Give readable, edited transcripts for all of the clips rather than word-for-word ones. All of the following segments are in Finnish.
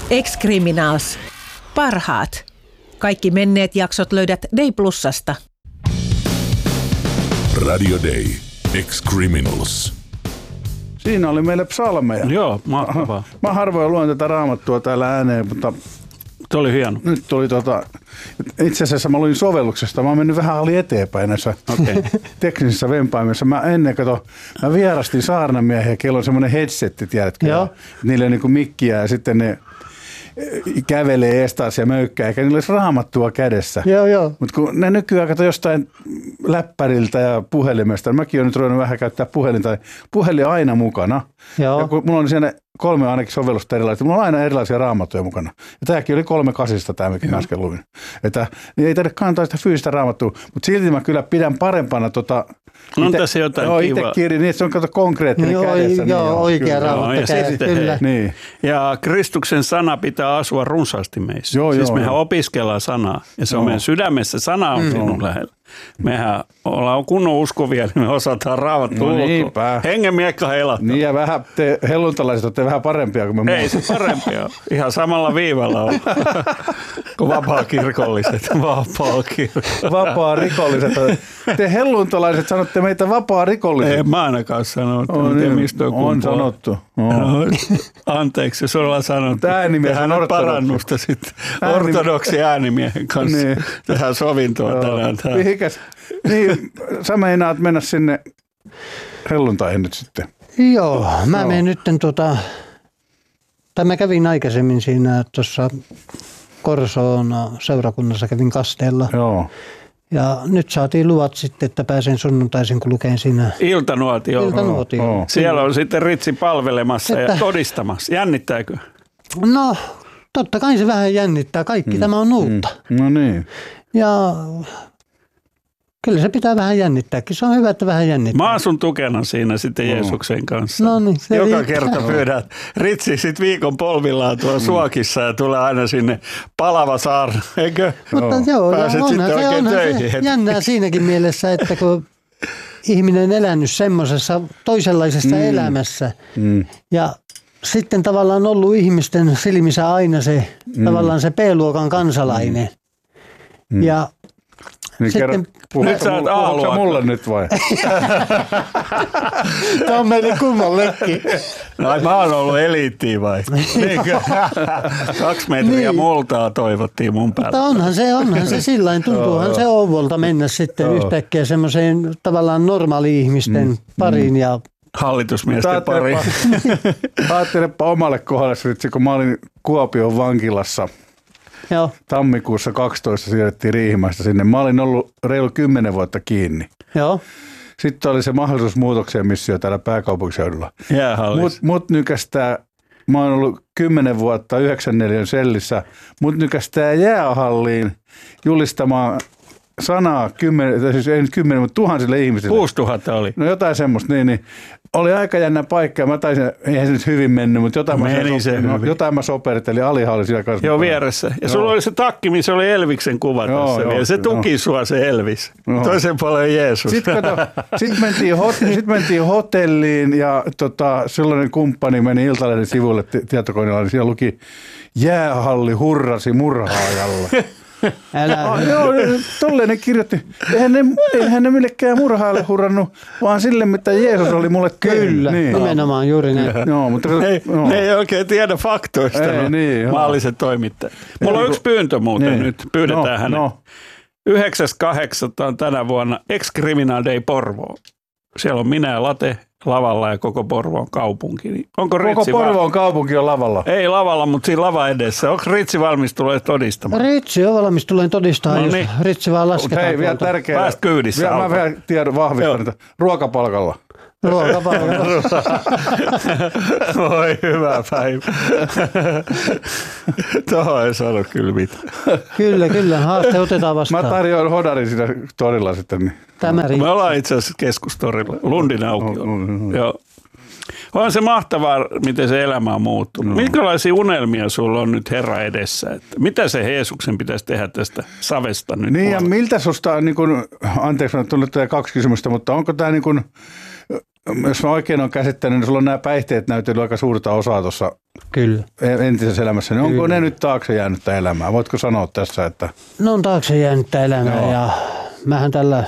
Ex-Criminals. Parhaat. Kaikki menneet jaksot löydät Day Plusasta. Radio Day. Ex-Criminals. Siinä oli meille psalmeja. Joo, mahtavaa. Mä harvoin luen tätä raamattua täällä ääneen, mutta Se oli hieno. nyt tuli itse asiassa mä luin sovelluksesta. Mä oon mennyt vähän eteenpäin näissä teknisissä vempaimissa. Mä vierastin saarnamiehiä, kello on semmoinen headsetti, tiedätkö? Joo. Niillä on niinku mikkiä ja sitten ne kävelee eestaas ja möykkää, eikä niillä olisi raamattua kädessä. Joo. Mutta kun ne nykyään jostain läppäriltä ja puhelimesta, mäkin olen nyt ruvennut vähän käyttää puhelin aina mukana. Joo. Ja kun mulla on siinä 3 ainakin sovellusta erilaisia, mulla on aina erilaisia raamattuja mukana. Ja tämäkin oli 3.8, tämä mikä mä äsken luin. Että niin ei tarvitse kantaa sitä fyysistä raamattua, mutta silti mä kyllä pidän parempana On tässä jotain kivaa. itse kirja, niin että se on konkreettinen kädessä. Joo, oikea raamattu kyllä. Niin. Ja Kristuksen sana pitää asua runsaasti meissä. Joo, mehän opiskellaan sanaa ja se on meidän sydämessä. Sana on sinun lähellä. Mehän ollaan kunnon uskovia, niin me osataan raamattua ulkoa. Hengen miekka heilahtaa. Niin ja vähän te helluntalaiset olette vähän parempia kuin me muut. Ei se parempia. Ihan samalla viivalla on kuin vapaa-kirkolliset. Vapaa-rikolliset. Te helluntalaiset sanotte meitä vapaa-rikolliset. Ei mä ainakaan sanonut. On sanottu. Anteeksi, jos ollaan sanottu. Tehdään nyt parannusta sitten ortodoksi äänimiehen kanssa. Niin. Tehdään sovintoa tänään. Niin, sä meinaat mennä sinne helluntaihin nyt sitten. Joo, mä menen nyt mä kävin aikaisemmin siinä tuossa Korsoon seurakunnassa, kävin Kasteella. Joo. Ja nyt saatiin luvat sitten, että pääsen sunnuntaisin, kun lukeen siinä Iltanuotio. Siellä on sitten Ritsi palvelemassa ja todistamassa. Jännittääkö? No, totta kai se vähän jännittää. Kaikki tämä on uutta. No niin. Ja kyllä se pitää vähän jännittääkin. Se on hyvä, että vähän jännittää. Mä asun tukena siinä sitten Jeesuksen kanssa. No niin, joka kerta pyydän Ritsi sitten viikon polvillaan tuolla Suokissa ja tulee aina sinne palava saarna, eikö? Mutta joo, pääset sitten oikein töihin. Se jännää siinäkin mielessä, että kun ihminen on elänyt semmoisessa toisenlaisessa elämässä ja sitten tavallaan ollut ihmisten silmissä aina se tavallaan se B-luokan kansalainen. Ja niin sitten nyt sä oot puhutko mulle nyt vai? Tämä on meille kummallekin. No, mä oon ollut eliittiä vai? 2 metriä multaa toivottiin mun päälle. Mutta onhan se sillain, tuntuuhan se ouvolta mennä sitten yhtäkkiä semmoiseen tavallaan normaali-ihmisten pariin ja hallitusmiesten pariin. Ajattelepa omalle kohdalle, kun mä olin Kuopion vankilassa. Joo. Tammikuussa 12 siirrettiin Riihimäestä sinne. Mä olin ollut reilu 10 vuotta kiinni. Joo. Sitten oli se mahdollisuus muutokseen missio täällä pääkaupunkiseudulla. Mut nykästää, mä oon ollut 10 vuotta 94 sellissä, mut nykästää jäähalliin julistamaan sanaa 10, mutta tuhansille ihmisille. 6000 oli. No jotain semmoista, niin. Oli aika jännä paikka. Mä taisin, eihän se nyt hyvin mennyt, mutta jotain mä sopertelin. Alihan oli siellä kanssa. Joo, vieressä. Ja sulla oli se takki, missä oli Elviksen kuva tässä vielä. Se tuki sua se Elvis. Toisen puolen Jeesus. Sitten mentiin hotelliin ja silloinen kumppani meni Iltalehden sivuille tietokoneella, niin siellä luki jäähalli hurrasi murhaajalla. Joo, tolleen ne kirjoitti. Eihän ne millekään murhaajalle hurrannut, vaan sille, mitä Jeesus oli mulle tehnyt. Kyllä, nimenomaan juuri näin. Ne ei oikein tiedä faktoista, maalliset toimittajat. Mulla on yksi pyyntö muuten nyt, pyydetään hänet. 9.8. on tänä vuonna Ex-Criminal Day Porvoo. Siellä on minä ja Late lavalla ja koko Porvoon kaupunki. Onko koko Porvoon kaupunki on lavalla? Ei lavalla, mutta siinä lava edessä. Onko Ritsi valmis tulee todistamaan? Ritsi on valmis tulee todistamaan, jos Ritsi vaan lasketaan. Hei, vielä tärkeää. Pääst kyydissä. Mä vielä tiedon vahvistan, että ruokapalkalla. Oi, hyvä päivä. Tuohon ei saanut kyllä mitään. Kyllä, haaste otetaan vastaan. Mä tarjoan hodarin siinä torilla sitten. Niin. Me ollaan itse asiassa keskustorilla, Lundin aukiolla. Joo. On se mahtavaa, miten se elämä on muuttunut. Minkälaisia unelmia sulla on nyt Herra edessä? Että mitä se Jeesuksen pitäisi tehdä tästä savesta nyt? Niin ja miltä susta, niin kun, anteeksi, on tullut 2 kysymystä, mutta onko tämä niin kun, jos mä oikein olen käsittänyt, niin sulla on nämä päihteet näytellyt aika suurta osaa tuossa entisessä elämässä. Niin onko ne nyt taakse jäänyttä elämää? Voitko sanoa tässä, että... No on taakse jäänyttä elämää ja mähän tällä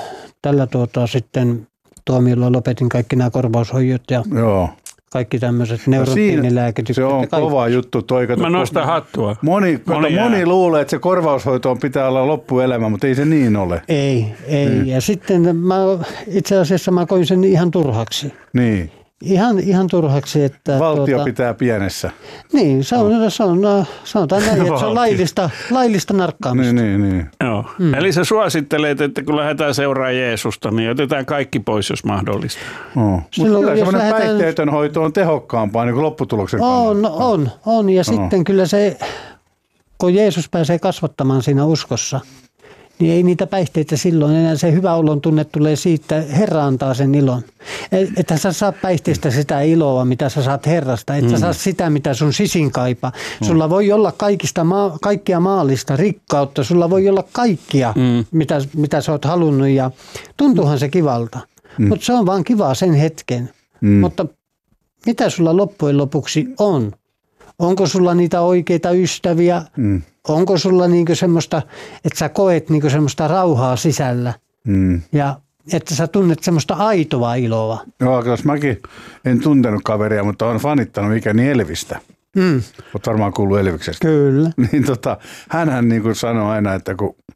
sitten tuomiolla lopetin kaikki nämä korvaushoidot ja kaikki tämmöiset neurottiinilääkitykset. Se on kova juttu. Mä nostan hattua. Moni luulee, että se korvaushoito pitää olla loppuelämä, mutta ei se niin ole. Ei. Ja sitten itse asiassa mä koin sen ihan turhaksi. Niin. Ihan turhaksi, että... Valtio pitää pienessä. Niin, sanotaan näin, että se on laillista narkkaamista. Niin. Joo. Eli sä suosittelet, että kun lähdetään seuraamaan Jeesusta, niin otetaan kaikki pois, jos mahdollista. Mutta kyllä semmoinen päihteetön hoito on tehokkaampaa niin kuin lopputuloksen kannalta. On. Ja sitten kyllä se, kun Jeesus pääsee kasvattamaan siinä uskossa, niin ei niitä päihteitä silloin enää. Se hyvä olon tunne tulee siitä, Herra antaa sen ilon. Että sä saat päihteistä sitä iloa, mitä sä saat Herrasta. Että sä saat sitä, mitä sun sisin kaipaa. Sulla voi olla kaikkia maallista rikkautta. Sulla voi olla kaikkia, mitä sä oot halunnut. Ja tuntuuhan se kivalta. Mutta se on vaan kivaa sen hetken. Mutta mitä sulla loppujen lopuksi on? Onko sulla niitä oikeita ystäviä? Onko sulla niinku semmoista, että sä koet niinku semmoista rauhaa sisällä? Ja että sä tunnet semmoista aitoa iloa? Joo, jos mäkin en tuntenut kaveria, mutta olen fanittanut ikäni Elvistä. Olet varmaan kuullut Elviksestä. Kyllä. Niin hänhän niinku sanoi aina, että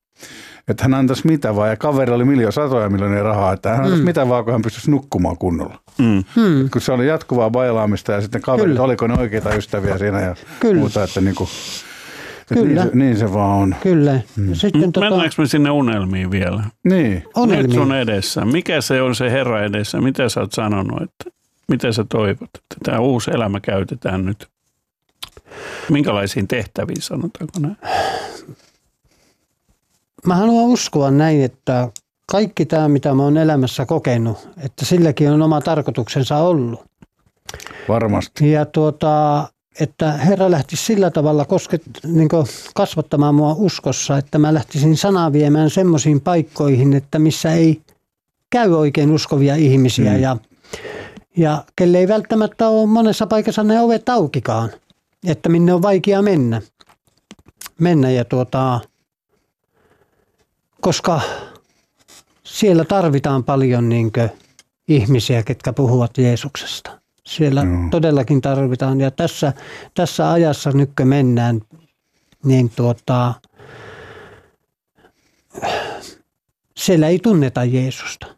hän antaisi mitä vaan, ja kaverilla oli satoja miljoonia rahaa, että hän antaisi mitä vaan, kun hän pystyisi nukkumaan kunnolla. Kun se oli jatkuvaa bailaamista ja sitten kaverit, oliko ne oikeita ystäviä siinä ja muuta, että niinku... Kyllä. Niin se vaan on. Kyllä. Mennäänkö me sinne unelmiin vielä? Niin. Nyt sun edessä. Mikä se on se Herra edessä? Mitä sä oot sanonut? Että mitä sä toivot? Että tämä uusi elämä käytetään nyt. Minkälaisiin tehtäviin sanotaanko näin? Mä haluan uskoa näin, että kaikki tämä, mitä mä oon elämässä kokenut, että silläkin on oma tarkoituksensa ollut. Varmasti. Ja että Herra lähtisi sillä tavalla kasvattamaan mua uskossa, että mä lähtisin sanaa viemään semmoisiin paikkoihin, että missä ei käy oikein uskovia ihmisiä ja kelle ei välttämättä ole monessa paikassa ne ovet aukikaan, että minne on vaikea mennä ja koska siellä tarvitaan paljon ihmisiä, ketkä puhuvat Jeesuksesta. Siellä todellakin tarvitaan ja tässä ajassa nyt kun mennään, niin siellä ei tunneta Jeesusta.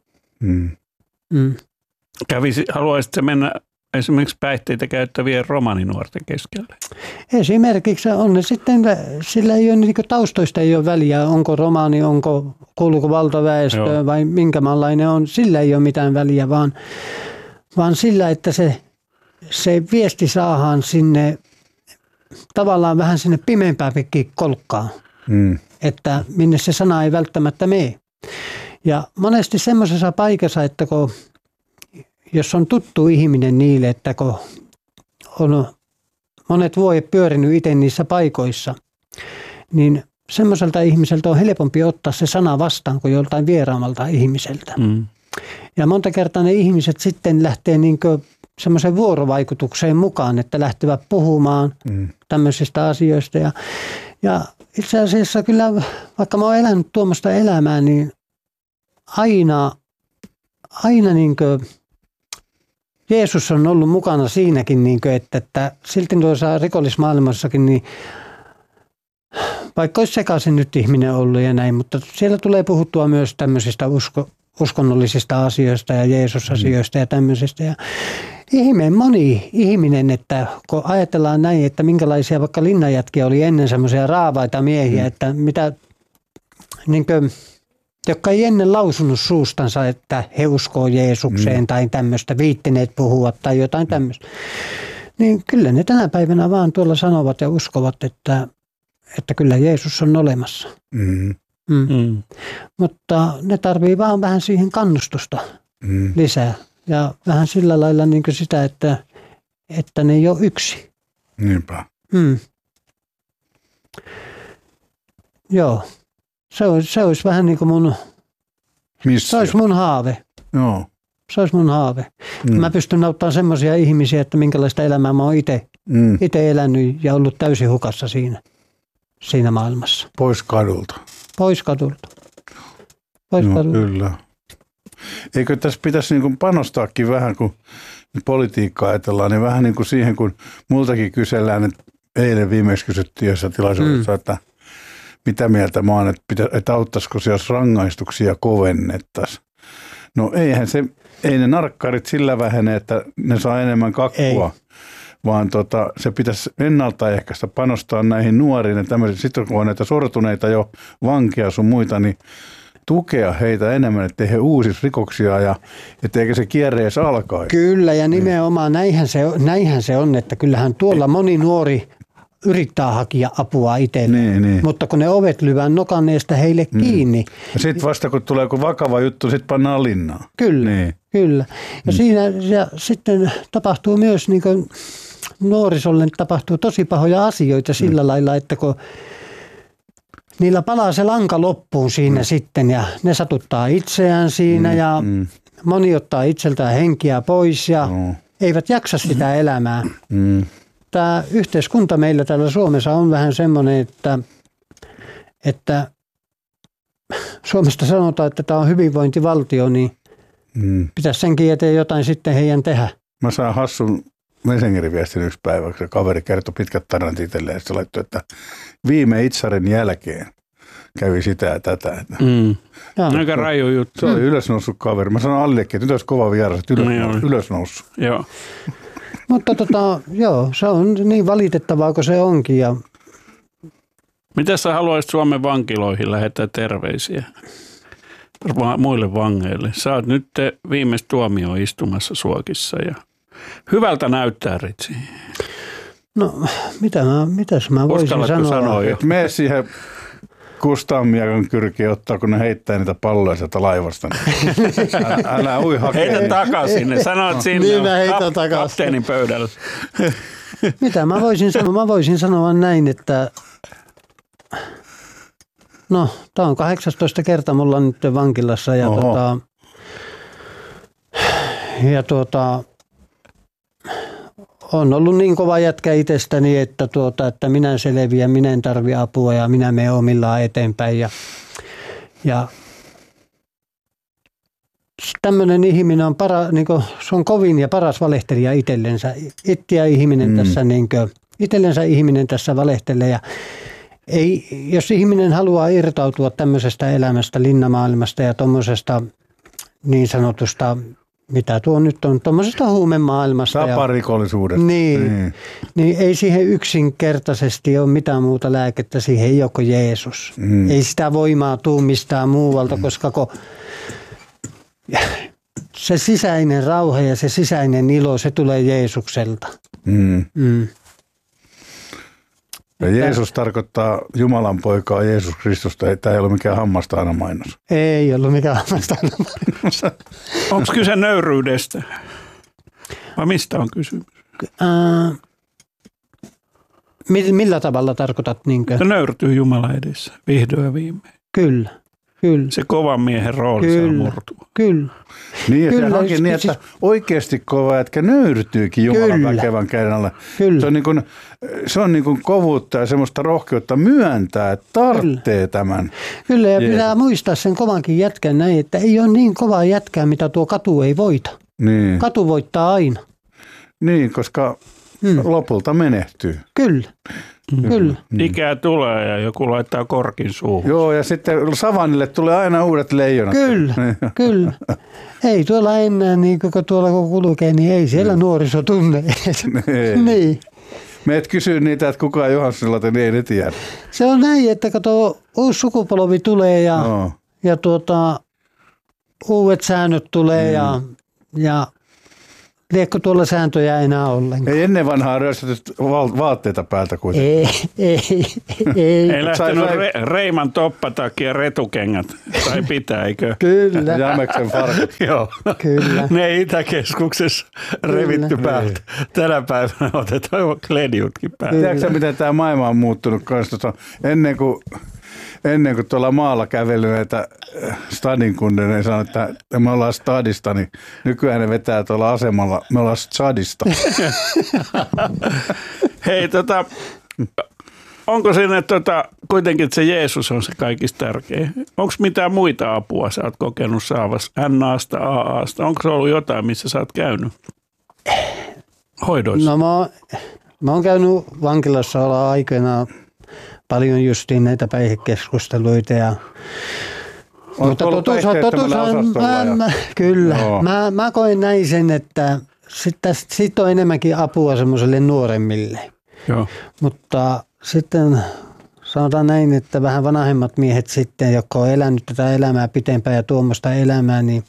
Haluaisitko mennä esimerkiksi päihteitä käyttävien romaninuorten keskelle? Esimerkiksi on ne sitten, sillä ei ole taustoista ei ole väliä, onko romani, kuuluuko valtaväestöön vai minkä maanlainen on, sillä ei ole mitään väliä, vaan sillä, että se viesti saadaan sinne tavallaan vähän sinne pimeämpäänkin kolkkaan, että minne se sana ei välttämättä mene. Ja monesti semmoisessa paikassa, että jos on tuttu ihminen niille, että kun on monet vuodet pyörinyt itse niissä paikoissa, niin semmoiselta ihmiseltä on helpompi ottaa se sana vastaan kuin joltain vieraammalta ihmiseltä. Ja monta kertaa ne ihmiset sitten lähtee semmoiseen vuorovaikutukseen mukaan, että lähtevät puhumaan tämmöisistä asioista. Ja itse asiassa kyllä, vaikka mä oon elänyt tuommoista elämää, niin aina Jeesus on ollut mukana siinäkin, että silti tuossa rikollismaailmassakin, niin vaikka olisi sekaisin nyt ihminen ollut ja näin, mutta siellä tulee puhuttua myös tämmöisistä uskonnollisista asioista ja Jeesus-asioista ja tämmöisistä. Ja moni ihminen, että kun ajatellaan näin, että minkälaisia vaikka linnanjätkiä oli ennen semmoisia raavaita miehiä, että mitä, jotka ei ennen lausunut suustansa, että he uskoo Jeesukseen tai tämmöistä, viittineet puhua tai jotain tämmöistä. Niin kyllä ne tänä päivänä vaan tuolla sanovat ja uskovat, että kyllä Jeesus on olemassa. Mutta ne tarvii vaan vähän siihen kannustusta lisää. Ja vähän sillä lailla sitä, että ne ei ole yksi. Niinpä. Joo. Se olisi vähän niin kuin se olisi mun haave. Joo. Se olisi mun haave. Mä pystyn auttamaan semmoisia ihmisiä, että minkälaista elämää mä oon itse elänyt ja ollut täysin hukassa siinä maailmassa. Pois kadulta. Pois kadulta. Kyllä. Eikö tässä pitäisi niin kuin panostaakin vähän, kun politiikkaa ajatellaan, niin vähän niin kuin siihen, kun multakin kysellään, että eilen viimeksi kysyttiin jossain tilaisuudessa, että mitä mieltä mä oon, että auttaisiko se, jos rangaistuksia kovennettaisiin. No ei ne narkkarit sillä vähene, että ne saa enemmän kakkua, vaan se pitäisi ennaltaehkäistä panostaa näihin nuoriin ja tämmöisiin. Sitten kun on näitä sortuneita jo vankeja sun muita, niin tukea heitä enemmän, ettei he uusisi rikoksia ja etteikö se kierre edes alkaisi. Kyllä, ja nimenomaan näinhän se on, että kyllähän tuolla moni nuori yrittää hakea apua itselleen, mutta kun ne ovet lyvään nokanneesta heille kiinni. Ja sitten vasta kun tulee joku vakava juttu, sitten pannaan linnaan. Kyllä, kyllä. Ja siinä sitten tapahtuu myös, niin kuin nuorisolle tapahtuu tosi pahoja asioita sillä lailla, että kun niillä palaa se lanka loppuun siinä sitten ja ne satuttaa itseään siinä ja moni ottaa itseltään henkiä pois ja eivät jaksa sitä elämää. Tämä yhteiskunta meillä täällä Suomessa on vähän semmoinen, että Suomesta sanotaan, että tämä on hyvinvointivaltio, niin pitäisi senkin eteen jotain sitten heidän tehdä. Mä saan hassun Messengerin viestin yksi päivä, kun se kaveri kertoi pitkät tarinat itselleen, ja se laittoi, että viime itsarin jälkeen kävi sitä ja tätä. Aika raju juttu. Se oli ylösnoussut kaveri. Mä sanoin Allillekin, että nyt olisi kova vieras, että ylösnoussut. Joo. Mutta se on niin valitettavaa kuin se onkin. Ja mitä sä haluaisit Suomen vankiloihin lähettää terveisiä muille vangeille? Sä oot nyt viimeistä tuomio istumassa Suokissa ja hyvältä näyttää, Ritsi. No, mitäs mä voisin sanoa? Että mene siihen Kustanmiakan kyrkiin ottaa, kun ne heittää niitä palloja sieltä laivasta. Älä ui hakee. Heitä takaisin. Ne sanoo, sinne on kapteenin pöydällä. Mitä mä voisin sanoa? Mä voisin sanoa näin, että no, tää on 18 kerta mulla nyt vankilassa ja on ollut niin kova jätkä itsestäni, että minä selviän, minä en tarvi apua ja minä menen omillaan eteenpäin. Ja tämmöinen ihminen on se on kovin ja paras valehtelija itsellensä. Itsellensä ihminen tässä valehtelee. Ja jos ihminen haluaa irtautua tämmöisestä elämästä, linnamaailmasta ja tuommoisesta niin sanotusta, mitä tuo nyt on, tuommoisesta huumemaailmasta. Taparikollisuudesta. Niin, ei siihen yksinkertaisesti ole mitään muuta lääkettä, siihen ei ole kuin Jeesus. Ei sitä voimaa tule mistään muualta, koska se sisäinen rauha ja se sisäinen ilo, se tulee Jeesukselta. Ja Jeesus tarkoittaa Jumalan poikaa Jeesus Kristusta. Tämä ei ole mikään hammastaana mainos. Ei ollut mikään hammastaana mainos. Onko kyse nöyryydestä? Vai mistä on kysymys? Millä tavalla tarkoitat? Se nöyrtyy Jumala edessä, vihdoin ja viimein. Kyllä. Se kovan miehen rooli saa murtua. Kyllä. Niin, ja se onkin niin, että oikeasti kova jätkä nöyrtyykin Jumalan väkevän käden alle. Se on niin kuin kovuutta ja semmoista rohkeutta myöntää, että tarvitsee tämän. Kyllä, ja pitää muistaa sen kovankin jätkän näin, että ei ole niin kovaa jätkää, mitä tuo katu ei voita. Niin. Katu voittaa aina. Niin, koska lopulta menehtyy. Kyllä. Kyllä. Ikää tulee ja joku laittaa korkin suuhun. Joo, ja sitten savannille tulee aina uudet leijonat. Kyllä. Ei tuolla enää, niin kun tuolla kun kulkee, niin ei siellä nuoriso tunne. Niin. Me et kysy niitä, että kuka on Johanssonilla, niin ei ne tiedä. Se on näin, että kun tuo uusi sukupolvi tulee ja uudet säännöt tulee ja liekko tuolla sääntöjä enää ollenkaan? Ei ennen vanhaa ryöstetty vaatteita päältä kuitenkin. Ei lähtenyt Reiman toppatakia retukengät. Tai pitääkö? Kyllä. Jämeksen farkut. Joo. Kyllä. Ne Itäkeskuksessa revitty päältä. Tänä päivänä otetaan kledjutkin päältä. Tiedätkö miten tämä maailma on muuttunut kanssa? Ennen kuin ennen kuin tuolla maalla käveli näitä stadin kundeja, ne sanoi, että me ollaan stadista, niin nykyään ne vetää tuolla asemalla, me ollaan stadista. Hei, onko siinä kuitenkin, että se Jeesus on se kaikista tärkein? Onko mitään muita apua sä oot kokenut saavassa NA:sta, AA:sta? Onko se ollut jotain, missä sä oot käynyt hoidoissa? No mä oon käynyt vankilassa olla aikana paljon justiin näitä päihdekeskusteluita ja mutta kyllä. Mä koen näin sen, että sit on enemmänkin apua semmoiselle nuoremmille. Joo. Mutta sitten sanotaan näin, että vähän vanhemmat miehet sitten, jotka on elänyt tätä elämää pitempään ja tuommoista elämää, niin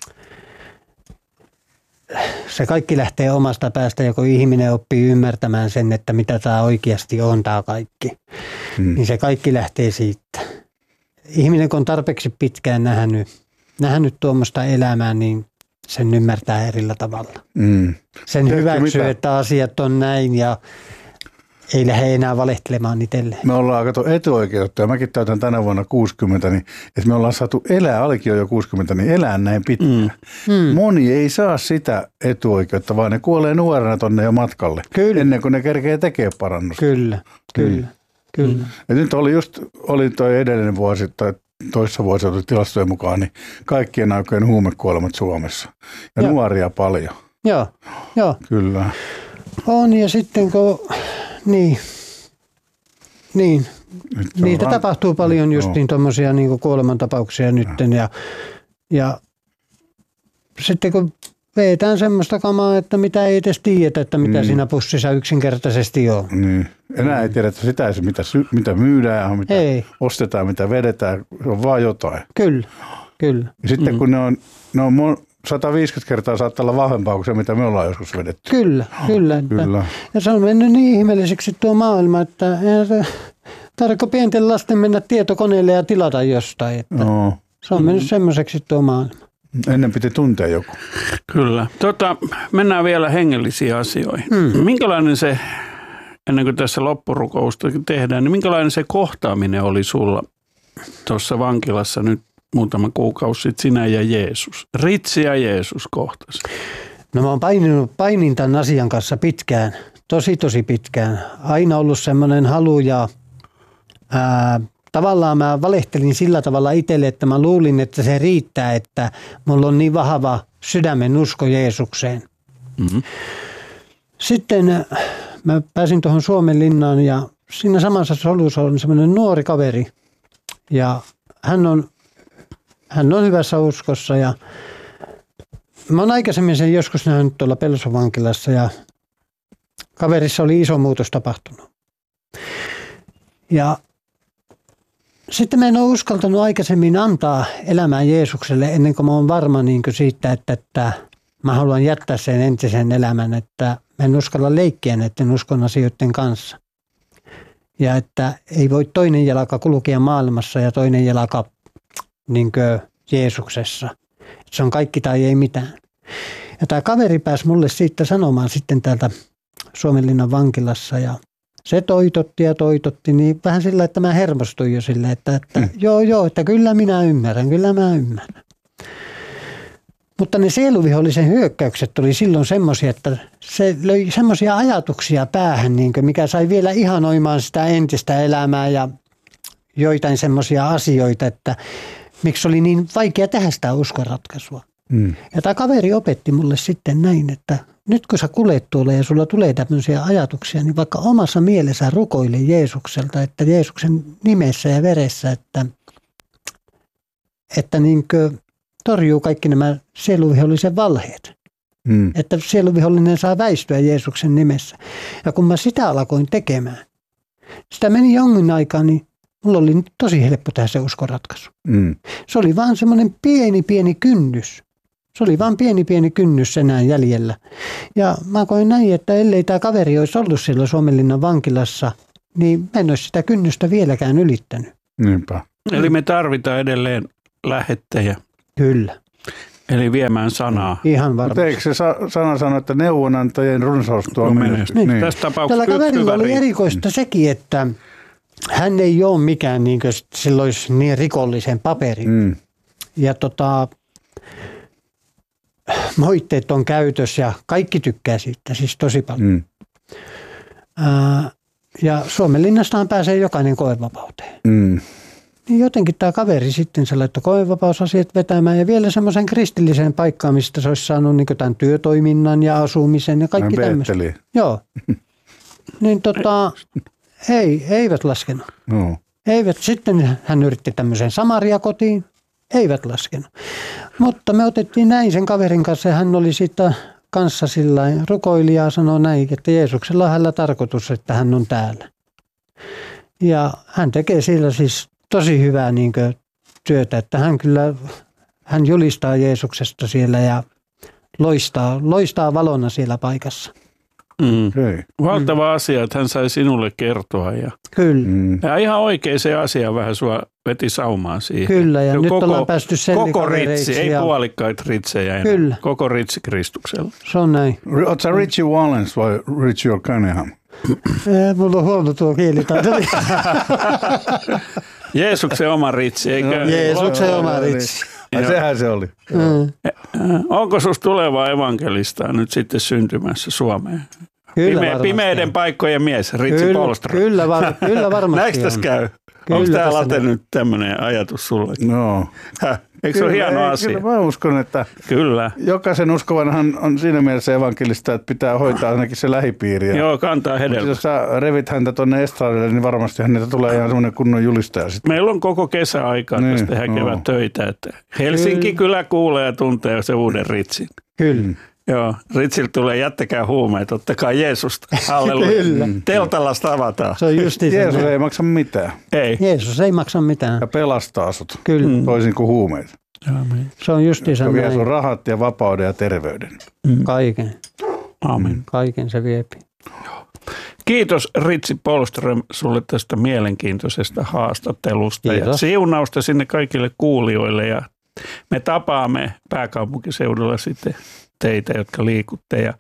se kaikki lähtee omasta päästä, joko ihminen oppii ymmärtämään sen, että mitä tämä oikeasti on tämä kaikki. Niin se kaikki lähtee siitä. Ihminen, kun on tarpeeksi pitkään nähnyt tuommoista elämää, niin sen ymmärtää erillä tavalla. Sen hyväksyy, että asiat on näin ja ei lähde enää valehtelemaan itselleen. Me ollaan etuoikeutettu ja mäkin täytän tänä vuonna 60, niin että me ollaan saatu elää, Alikin on jo 60, niin elää näin pitkään. Moni ei saa sitä etuoikeutta, vaan ne kuolee nuorena tonne jo matkalle. Kyllä. Ennen kuin ne kerkee tekee parannusta. Kyllä. Ja nyt oli toi edellinen vuosi tai toissa vuosi oli tilastojen mukaan, niin kaikkien aikojen huumekuolemat Suomessa. Ja nuoria paljon. Joo. Kyllä. On ja sitten kun Niin. Niitä tapahtuu paljon justiin tuommoisia niin kuolemantapauksia nytten ja sitten kun vetään semmoista kamaa, että mitä ei edes tiedetä, että mitä siinä pussissa yksinkertaisesti on. Niin. Enää ei tiedetä sitä, mitä myydään, mitä ostetaan, mitä vedetään, on vaan jotain. Kyllä. Ja sitten kun ne on 150 kertaa saattaa olla vahvempaa kuin se, mitä me ollaan joskus vedetty. Kyllä. Ja se on mennyt niin ihmeelliseksi tuo maailma, että tarvitsetko pienten lasten mennä tietokoneelle ja tilata jostain. Että se on mennyt semmoiseksi tuo maailma. Ennen piti tuntea joku. Kyllä. Mennään vielä hengellisiin asioihin. Minkälainen se, ennen kuin tässä loppurukousta tehdään, niin minkälainen se kohtaaminen oli sulla tuossa vankilassa nyt muutama kuukausi sitten, sinä ja Jeesus? Ritsi ja Jeesus kohtasi. No mä oon painin tämän asian kanssa pitkään, tosi pitkään. Aina ollut semmoinen halu ja tavallaan mä valehtelin sillä tavalla itselle, että mä luulin, että se riittää, että mulla on niin vahva sydämen usko Jeesukseen. Sitten mä pääsin tuohon Suomenlinnaan ja siinä samassa solussa on semmoinen nuori kaveri ja hän on hyvässä uskossa ja mä oon aikaisemmin sen joskus nähnyt tuolla Pelson vankilassa ja kaverissa oli iso muutos tapahtunut. Ja sitten mä en ole uskaltanut aikaisemmin antaa elämää Jeesukselle ennen kuin mä oon varma niin kuin siitä, että mä haluan jättää sen entisen elämän, että mä en uskalla leikkiä näiden uskon asioiden kanssa. Ja että ei voi toinen jalka kulkea maailmassa ja toinen jalka niin kuin Jeesuksessa. Että se on kaikki tai ei mitään. Ja tämä kaveri pääsi mulle siitä sanomaan sitten täältä Suomenlinnan vankilassa ja se toitotti, niin vähän sillä, että mä hermostuin jo sillä, että joo, että kyllä mä ymmärrän. Mutta ne sieluvihollisen hyökkäykset oli silloin semmoisia, että se löi semmoisia ajatuksia päähän, niin kuin mikä sai vielä ihanoimaan sitä entistä elämää ja joitain semmoisia asioita, että miksi oli niin vaikea tehdä sitä uskonratkaisua. Ja tämä kaveri opetti mulle sitten näin, että nyt kun sä kuljet tuolla ja sulla tulee tämmöisiä ajatuksia, niin vaikka omassa mielessä rukoile Jeesukselta, että Jeesuksen nimessä ja veressä, että niin torjuu kaikki nämä sieluvihollisen valheet. Että sieluvihollinen saa väistyä Jeesuksen nimessä. Ja kun mä sitä alkoin tekemään, sitä meni jonkin aikaa, niin mulla oli tosi helppo tehdä se uskonratkaisu. Se oli vaan semmoinen pieni kynnys. Se oli vaan pieni kynnys enää jäljellä. Ja mä koin näin, että ellei tämä kaveri olisi ollut siellä Suomenlinnan vankilassa, niin mä en olisi sitä kynnystä vieläkään ylittänyt. Niinpä. Eli me tarvitaan edelleen lähettejä. Kyllä. Eli viemään sanaa. Ihan varmasti. Mutta eikö se sana sano, että neuvonantajien runsaus tuo menestystä? Niin. Tässä tapauksessa tällä kaverilla oli erikoista sekin, että hän ei ole mikään niin kuin sillä olisi niin rikollisen paperin. Ja moitteet on käytössä ja kaikki tykkää siitä, siis tosi paljon. Ja Suomenlinnastahan pääsee jokainen koevapauteen. Niin jotenkin tämä kaveri sitten se laittoi koevapausasiat vetämään ja vielä semmoisen kristilliseen paikkaan, mistä se olisi saanut niin tämän työtoiminnan ja asumisen ja kaikki tämmöistä. Joo. Niin eivät laskenut. No. Eivät. Sitten hän yritti tämmöiseen Samaria-kotiin. Eivät laskenut. Mutta me otettiin näin sen kaverin kanssa ja hän oli siitä kanssa sillain rukoilija ja sanoi näin, että Jeesuksella on hänellä tarkoitus, että hän on täällä. Ja hän tekee sillä siis tosi hyvää niin kuin työtä, että hän julistaa Jeesuksesta siellä ja loistaa valona siellä paikassa. Valtava asia, että hän sai sinulle kertoa. Kyllä. Ja ihan oikein se asia vähän sua veti saumaan siihen. Kyllä, ja nyt ollaan päästy koko ritsi, ei puolikkaita ritsejä enää. Kyllä. Koko ritsi Kristuksella. Se on näin. Oletko sä Richie Valens vai Richie O'Cunningham? Mulla on huono tuo kielitaito. Jeesuksen oma ritsi, eikö? Jeesuksen oma ritsi. Sehän se oli. Onko susta tulevaa evankelistaa nyt sitten syntymässä Suomeen? Pimeiden paikkojen mies, Ritsi Polström. Kyllä varmasti. Näinkö tässä käy? Onko tämä Late nyt tämmöinen ajatus sulle? No. Eikö se ole hieno asia? Kyllä mä uskon, että kyllä. Jokaisen uskovanhan on siinä mielessä evankelista, että pitää hoitaa ainakin se lähipiiri. Joo, kantaa hedelmä. Jos sä revit häntä tuonne estradille, niin varmasti häneltä tulee ihan semmoinen kunnon julistaja sitten. Meillä on koko kesäaikaa tästä tehdä kevät töitä. Että Helsinki kyllä kuulee ja tuntee se uuden Ritsin. Kyllä. Joo, Ritsiltä tulee jättäkää huumeet, ottakaa Jeesusta. Halleluja. Teltalasta avataan. Se on justi Jeesus ei maksa mitään. Ei. Jeesus ei maksa mitään. Ja pelastaa sut. Kyllä. Toisin kuin huumeet. Se on justiinsa näin. Se vie sun rahat ja vapauden ja terveyden. Kaiken. Amen. Kaiken se viepi. Kiitos Ritsi Polström sulle tästä mielenkiintoisesta haastattelusta. Kiitos. Ja siunausta sinne kaikille kuulijoille ja me tapaamme pääkaupunkiseudulla sitten teitä, jotka liikutte. Ja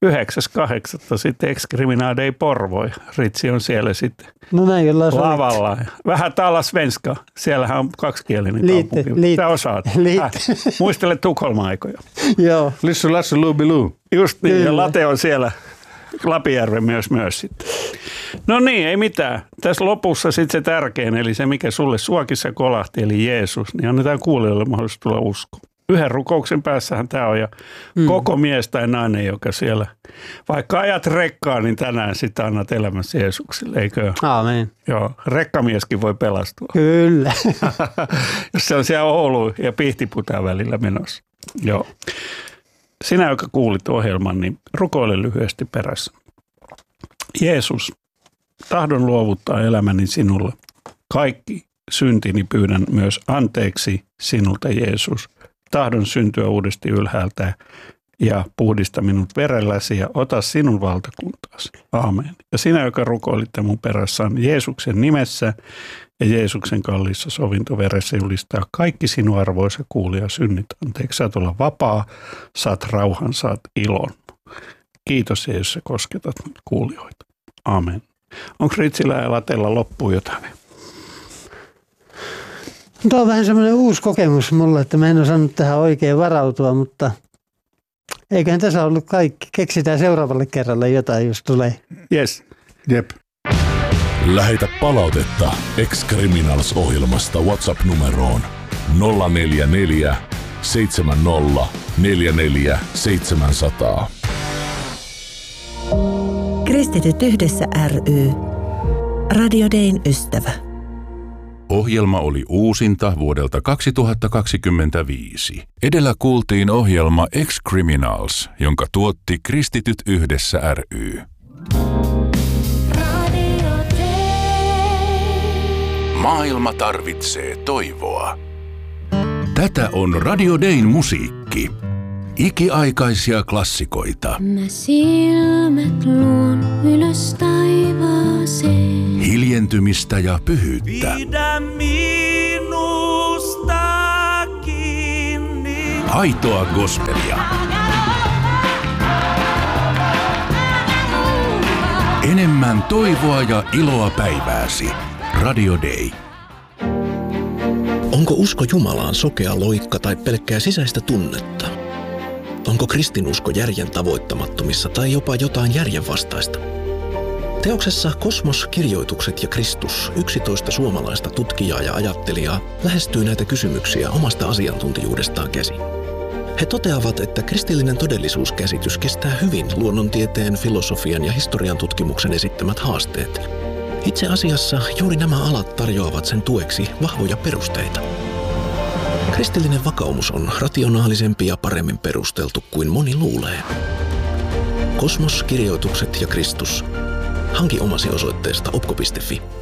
9.8. sitten Ex-Criminal Day Porvoi. Ritsi on siellä sitten lavalla. Vähän tala svenska. Siellähän on kaksikielinen kaupunki. Sä osaat. Muistele Tukholma-aikoja. Joo. Lissu, lassu, luubilu. Just niin, ja Late on siellä. Lapijärven myös sitten. No niin, ei mitään. Tässä lopussa sitten se tärkein, eli se mikä sulle suokissa kolahti, eli Jeesus, niin annetaan kuulijoille mahdollisuus tulla uskoon. Yhden rukouksen päässähän tämä on ja koko mies tai nainen, joka siellä, vaikka ajat rekkaa, niin tänään sitä annat elämässä Jeesukselle, eikö? Aamen. Joo, rekkamieskin voi pelastua. Kyllä. Jos se on siellä Oulu ja Pihtiputaan välillä menossa. Joo. Sinä, joka kuulit ohjelman, niin rukoile lyhyesti perässä. Jeesus, tahdon luovuttaa elämäni sinulle. Kaikki syntini pyydän myös anteeksi sinulta, Jeesus. Tahdon syntyä uudesti ylhäältä ja puhdista minut verelläsi ja ota sinun valtakuntaasi. Aamen. Ja sinä, joka rukoilitte mun perässä, on Jeesuksen nimessä ja Jeesuksen kalliissa sovintoveressä julistaa kaikki sinun arvoisa kuulija synnit anteeksi. Saat olla vapaa, saat rauhan, saat ilon. Kiitos Jeesus, sä kosketat kuulijoita. Aamen. Onko Ritsillä ja Latella loppuun jotain? Tuo on vähän semmoinen uusi kokemus mulle, että mä en osannut tähän oikein varautua, mutta eiköhän tässä ollut kaikki. Keksitään seuraavalle kerralle jotain, jos tulee. Yes. Jep. Lähetä palautetta Ex-Criminals-ohjelmasta WhatsApp-numeroon 044 70 44 700. Kristityt yhdessä ry. Radio Dayn ystävä. Ohjelma oli uusinta vuodelta 2025. Edellä kuultiin ohjelma Ex-Criminals, jonka tuotti Kristityt yhdessä ry. Maailma tarvitsee toivoa. Tätä on Radio Dayn musiikki. Ikiaikaisia klassikoita. Mä silmät luon ylös taivaaseen. Hiljentymistä ja pyhyyttä. Pidä minusta kiinni. Aitoa gospelia. Enemmän toivoa ja iloa päivääsi. Radio Day. Onko usko Jumalaan sokea loikka tai pelkkää sisäistä tunnetta? Onko kristinusko järjen tavoittamattomissa tai jopa jotain järjenvastaista? Teoksessa Kosmos, kirjoitukset ja Kristus 11 suomalaista tutkijaa ja ajattelijaa lähestyy näitä kysymyksiä omasta asiantuntijuudestaan käsin. He toteavat, että kristillinen todellisuuskäsitys kestää hyvin luonnontieteen, filosofian ja historian tutkimuksen esittämät haasteet. Itse asiassa juuri nämä alat tarjoavat sen tueksi vahvoja perusteita. Kristillinen vakaumus on rationaalisempi ja paremmin perusteltu kuin moni luulee. Kosmos, kirjoitukset ja Kristus. Hanki omasi osoitteesta opko.fi.